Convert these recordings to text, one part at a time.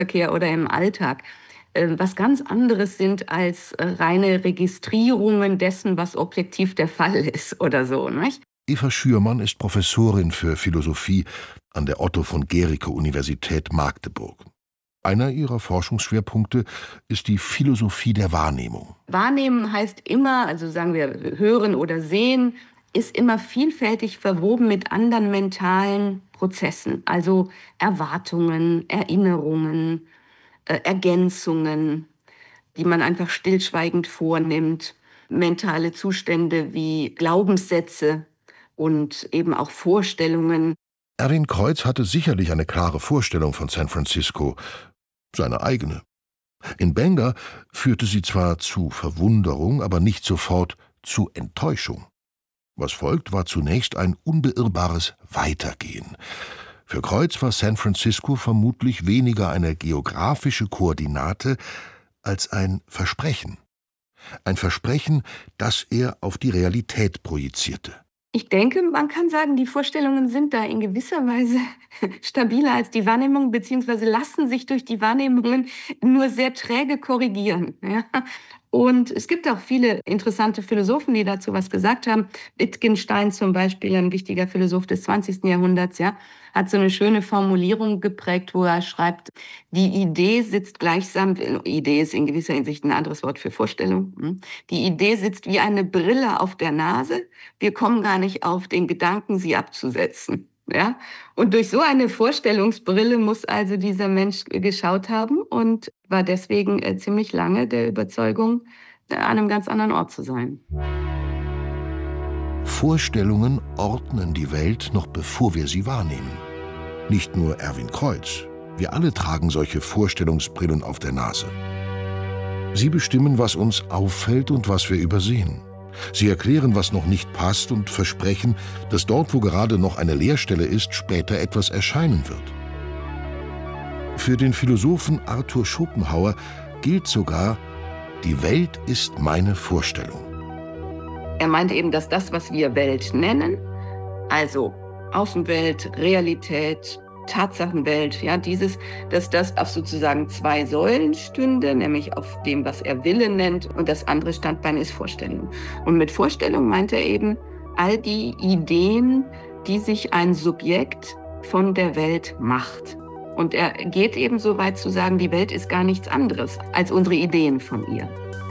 Verkehr oder im Alltag was ganz anderes sind als reine Registrierungen dessen, was objektiv der Fall ist oder so, nicht? Eva Schürmann ist Professorin für Philosophie an der Otto-von-Guericke-Universität Magdeburg. Einer ihrer Forschungsschwerpunkte ist die Philosophie der Wahrnehmung. Wahrnehmen heißt immer, also sagen wir hören oder sehen, ist immer vielfältig verwoben mit anderen mentalen Prozessen, also Erwartungen, Erinnerungen, Ergänzungen, die man einfach stillschweigend vornimmt, mentale Zustände wie Glaubenssätze und eben auch Vorstellungen. Erwin Kreuz hatte sicherlich eine klare Vorstellung von San Francisco, seine eigene. In Bangor führte sie zwar zu Verwunderung, aber nicht sofort zu Enttäuschung. Was folgt, war zunächst ein unbeirrbares Weitergehen. Für Kreuz war San Francisco vermutlich weniger eine geografische Koordinate als ein Versprechen. Ein Versprechen, das er auf die Realität projizierte. Ich denke, man kann sagen, die Vorstellungen sind da in gewisser Weise stabiler als die Wahrnehmung, beziehungsweise lassen sich durch die Wahrnehmungen nur sehr träge korrigieren. Ja? Und es gibt auch viele interessante Philosophen, die dazu was gesagt haben. Wittgenstein zum Beispiel, ein wichtiger Philosoph des 20. Jahrhunderts, ja, hat so eine schöne Formulierung geprägt, wo er schreibt, die Idee sitzt gleichsam, Idee ist in gewisser Hinsicht ein anderes Wort für Vorstellung, die Idee sitzt wie eine Brille auf der Nase, wir kommen gar nicht auf den Gedanken, sie abzusetzen. Ja? Und durch so eine Vorstellungsbrille muss also dieser Mensch geschaut haben und war deswegen ziemlich lange der Überzeugung, an einem ganz anderen Ort zu sein. Vorstellungen ordnen die Welt noch bevor wir sie wahrnehmen. Nicht nur Erwin Kreuz, wir alle tragen solche Vorstellungsbrillen auf der Nase. Sie bestimmen, was uns auffällt und was wir übersehen. Sie erklären, was noch nicht passt und versprechen, dass dort, wo gerade noch eine Leerstelle ist, später etwas erscheinen wird. Für den Philosophen Arthur Schopenhauer gilt sogar, die Welt ist meine Vorstellung. Er meinte eben, dass das, was wir Welt nennen, also Außenwelt, Realität, Tatsachenwelt, ja, dass das auf sozusagen zwei Säulen stünde, nämlich auf dem, was er Wille nennt, und das andere Standbein ist Vorstellung. Und mit Vorstellung meint er eben all die Ideen, die sich ein Subjekt von der Welt macht. Und er geht eben so weit zu sagen, die Welt ist gar nichts anderes als unsere Ideen von ihr.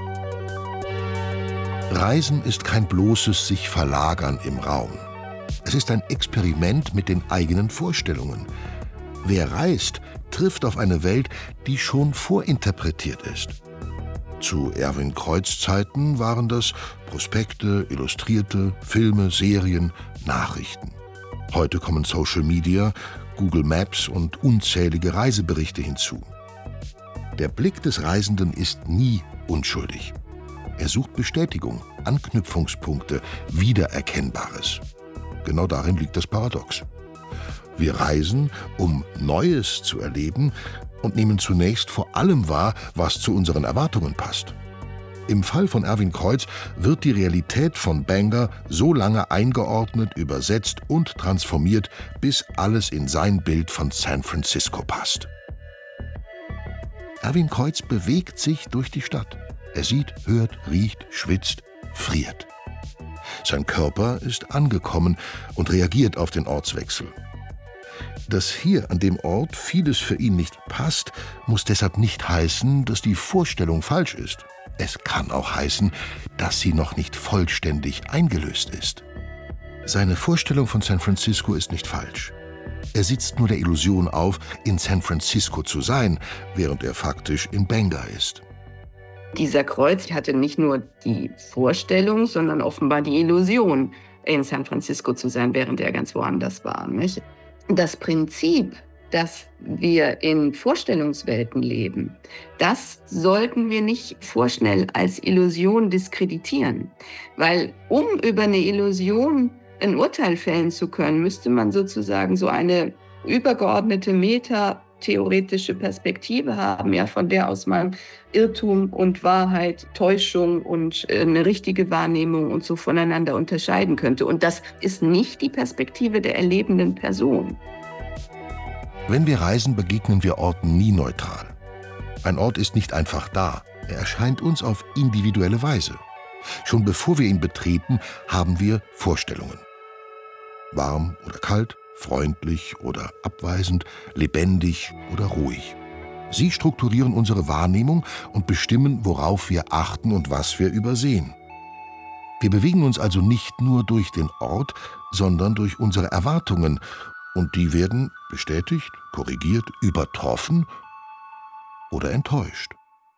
Reisen ist kein bloßes sich verlagern im Raum. Es ist ein Experiment mit den eigenen Vorstellungen. Wer reist, trifft auf eine Welt, die schon vorinterpretiert ist. Zu Erwin Kreuz Zeiten waren das Prospekte, Illustrierte, Filme, Serien, Nachrichten. Heute kommen Social Media, Google Maps und unzählige Reiseberichte hinzu. Der Blick des Reisenden ist nie unschuldig. Er sucht Bestätigung, Anknüpfungspunkte, Wiedererkennbares. Genau darin liegt das Paradox. Wir reisen, um Neues zu erleben und nehmen zunächst vor allem wahr, was zu unseren Erwartungen passt. Im Fall von Erwin Kreuz wird die Realität von Bangor so lange eingeordnet, übersetzt und transformiert, bis alles in sein Bild von San Francisco passt. Erwin Kreuz bewegt sich durch die Stadt. Er sieht, hört, riecht, schwitzt, friert. Sein Körper ist angekommen und reagiert auf den Ortswechsel. Dass hier an dem Ort vieles für ihn nicht passt, muss deshalb nicht heißen, dass die Vorstellung falsch ist. Es kann auch heißen, dass sie noch nicht vollständig eingelöst ist. Seine Vorstellung von San Francisco ist nicht falsch. Er sitzt nur der Illusion auf, in San Francisco zu sein, während er faktisch in Bangor ist. Dieser Kreuz hatte nicht nur die Vorstellung, sondern offenbar die Illusion, in San Francisco zu sein, während er ganz woanders war, nicht? Das Prinzip, dass wir in Vorstellungswelten leben, das sollten wir nicht vorschnell als Illusion diskreditieren. Weil um über eine Illusion ein Urteil fällen zu können, müsste man sozusagen so eine übergeordnete metatheoretische Perspektive haben, ja, von der aus man Irrtum und Wahrheit, Täuschung und eine richtige Wahrnehmung und so voneinander unterscheiden könnte. Und das ist nicht die Perspektive der erlebenden Person. Wenn wir reisen, begegnen wir Orten nie neutral. Ein Ort ist nicht einfach da, er erscheint uns auf individuelle Weise. Schon bevor wir ihn betreten, haben wir Vorstellungen. Warm oder kalt, freundlich oder abweisend, lebendig oder ruhig. Sie strukturieren unsere Wahrnehmung und bestimmen, worauf wir achten und was wir übersehen. Wir bewegen uns also nicht nur durch den Ort, sondern durch unsere Erwartungen. Und die werden bestätigt, korrigiert, übertroffen oder enttäuscht.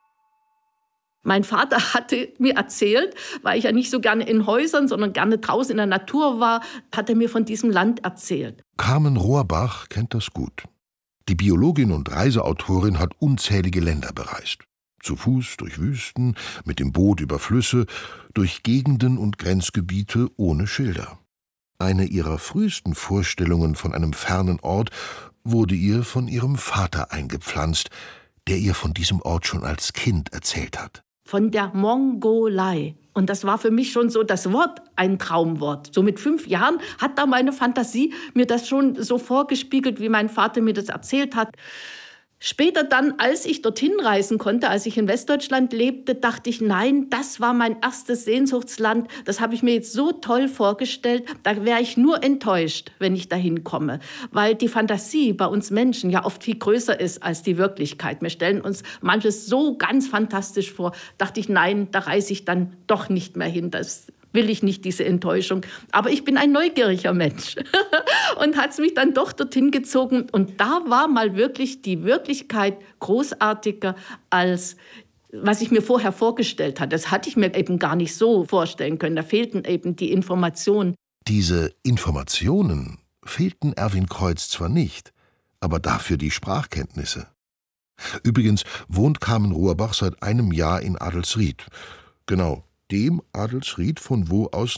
Mein Vater hatte mir erzählt, weil ich ja nicht so gerne in Häusern, sondern gerne draußen in der Natur war, hat er mir von diesem Land erzählt. Carmen Rohrbach kennt das gut. Die Biologin und Reiseautorin hat unzählige Länder bereist. Zu Fuß durch Wüsten, mit dem Boot über Flüsse, durch Gegenden und Grenzgebiete ohne Schilder. Eine ihrer frühesten Vorstellungen von einem fernen Ort wurde ihr von ihrem Vater eingepflanzt, der ihr von diesem Ort schon als Kind erzählt hat. Von der Mongolei. Und das war für mich schon so das Wort, ein Traumwort. So mit 5 Jahren hat da meine Fantasie mir das schon so vorgespiegelt, wie mein Vater mir das erzählt hat. Später dann, als ich dorthin reisen konnte, als ich in Westdeutschland lebte, dachte ich, nein, das war mein erstes Sehnsuchtsland. Das habe ich mir jetzt so toll vorgestellt. Da wäre ich nur enttäuscht, wenn ich dahin komme. Weil die Fantasie bei uns Menschen ja oft viel größer ist als die Wirklichkeit. Wir stellen uns manches so ganz fantastisch vor. Dachte ich, nein, da reise ich dann doch nicht mehr hin. Das will ich nicht, diese Enttäuschung. Aber ich bin ein neugieriger Mensch. Und hat es mich dann doch dorthin gezogen. Und da war mal wirklich die Wirklichkeit großartiger, als was ich mir vorher vorgestellt hatte. Das hatte ich mir eben gar nicht so vorstellen können. Da fehlten eben die Informationen. Diese Informationen fehlten Erwin Kreuz zwar nicht, aber dafür die Sprachkenntnisse. Übrigens wohnt Carmen Rohrbach seit einem Jahr in Adelsried. Genau, dem Adelsried, von wo aus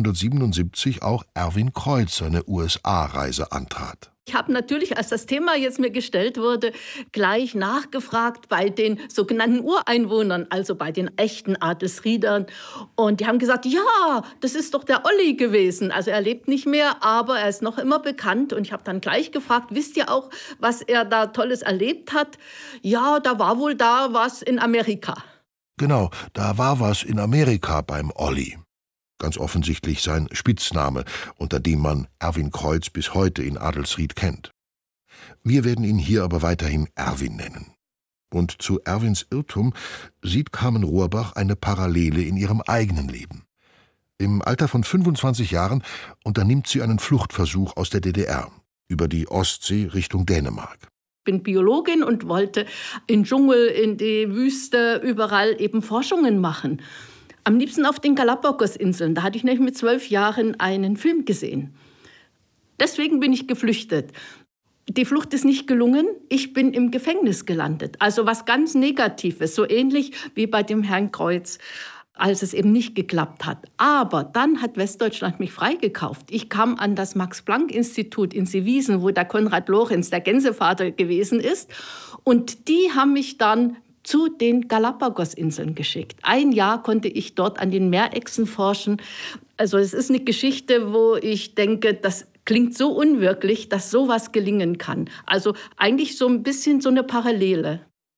1977 auch Erwin Kreuz seine USA-Reise antrat. Ich habe natürlich, als das Thema jetzt mir gestellt wurde, gleich nachgefragt bei den sogenannten Ureinwohnern, also bei den echten Adelsriedern. Und die haben gesagt, ja, das ist doch der Olli gewesen. Also er lebt nicht mehr, aber er ist noch immer bekannt. Und ich habe dann gleich gefragt, wisst ihr auch, was er da Tolles erlebt hat? Ja, da war wohl da was in Amerika. Genau, da war was in Amerika beim Olli. Ganz offensichtlich sein Spitzname, unter dem man Erwin Kreuz bis heute in Adelsried kennt. Wir werden ihn hier aber weiterhin Erwin nennen. Und zu Erwins Irrtum sieht Carmen Rohrbach eine Parallele in ihrem eigenen Leben. Im Alter von 25 Jahren unternimmt sie einen Fluchtversuch aus der DDR über die Ostsee Richtung Dänemark. Ich bin Biologin und wollte in Dschungel, in die Wüste, überall eben Forschungen machen. Am liebsten auf den Galapagos-Inseln. Da hatte ich nämlich mit 12 Jahren einen Film gesehen. Deswegen bin ich geflüchtet. Die Flucht ist nicht gelungen. Ich bin im Gefängnis gelandet. Also was ganz Negatives, so ähnlich wie bei dem Herrn Kreuz, als es eben nicht geklappt hat. Aber dann hat Westdeutschland mich freigekauft. Ich kam an das Max-Planck-Institut in Seewiesen, wo der Konrad Lorenz, der Gänsevater, gewesen ist. Und die haben mich dann zu den Galapagos-Inseln geschickt. 1 Jahr konnte ich dort an den Meerechsen forschen. Also es ist eine Geschichte, wo ich denke, das klingt so unwirklich, dass sowas gelingen kann. Also eigentlich so ein bisschen so eine Parallele.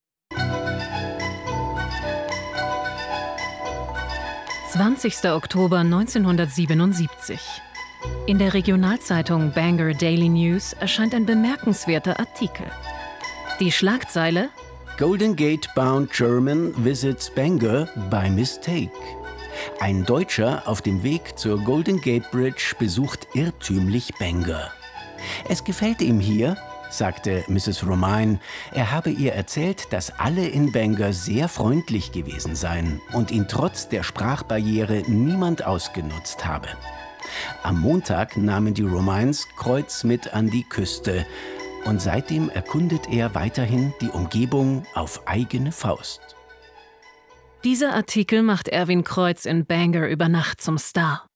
»20. Oktober 1977. In der Regionalzeitung Bangor Daily News erscheint ein bemerkenswerter Artikel. Die Schlagzeile: Golden Gate-bound German visits Bangor by mistake. Ein Deutscher auf dem Weg zur Golden Gate Bridge besucht irrtümlich Bangor. Es gefällt ihm hier, sagte Mrs. Romain. Er habe ihr erzählt, dass alle in Bangor sehr freundlich gewesen seien und ihn trotz der Sprachbarriere niemand ausgenutzt habe. Am Montag nahmen die Romains Kreuz mit an die Küste und seitdem erkundet er weiterhin die Umgebung auf eigene Faust. Dieser Artikel macht Erwin Kreuz in Bangor über Nacht zum Star.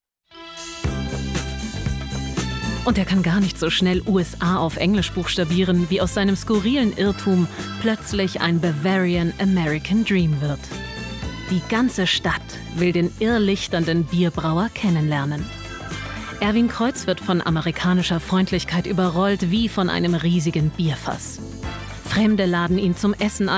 Und er kann gar nicht so schnell USA auf Englisch buchstabieren, wie aus seinem skurrilen Irrtum plötzlich ein Bavarian American Dream wird. Die ganze Stadt will den irrlichternden Bierbrauer kennenlernen. Erwin Kreuz wird von amerikanischer Freundlichkeit überrollt wie von einem riesigen Bierfass. Fremde laden ihn zum Essen ein.